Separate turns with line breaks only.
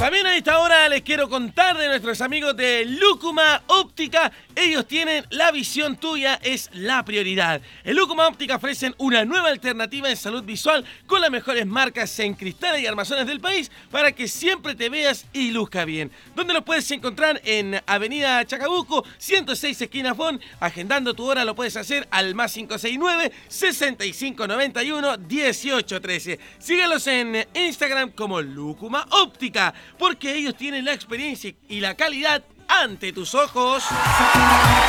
También a esta hora les quiero contar de nuestros amigos de Lúcuma Óptica. Ellos tienen la visión tuya es la prioridad. En Lúcuma Óptica ofrecen una nueva alternativa en salud visual con las mejores marcas en cristales y armazones del país para que siempre te veas y luzca bien. ¿Dónde los puedes encontrar? En Avenida Chacabuco, 106 esquina Fon. Agendando tu hora lo puedes hacer al más 569-6591-1813. Síguelos en Instagram como Lúcuma Óptica, porque ellos tienen la experiencia y la calidad ante tus ojos.